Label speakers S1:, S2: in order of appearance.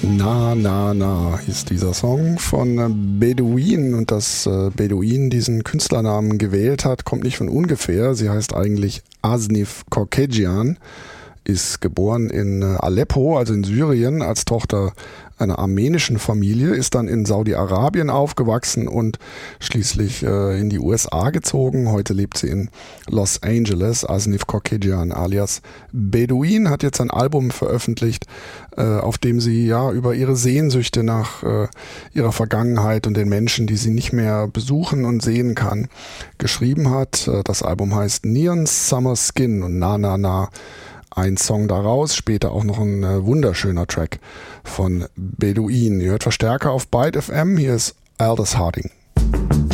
S1: Na, na, na hieß dieser Song von Bedouin, und dass Bedouin diesen Künstlernamen gewählt hat, kommt nicht von ungefähr. Sie heißt eigentlich Asnif Korkegjian, ist geboren in Aleppo, also in Syrien, als Tochter einer armenischen Familie, ist dann in Saudi-Arabien aufgewachsen und schließlich in die USA gezogen. Heute lebt sie in Los Angeles. Asnif Korkegjian alias Bedouin hat jetzt ein Album veröffentlicht, auf dem sie ja über ihre Sehnsüchte nach ihrer Vergangenheit und den Menschen, die sie nicht mehr besuchen und sehen kann, geschrieben hat. Das Album heißt Neon Summer Skin und Na Na Na. Ein Song daraus, später auch noch ein wunderschöner Track von Bedouin. Ihr hört Verstärker auf Byte FM, hier ist Aldous Harding.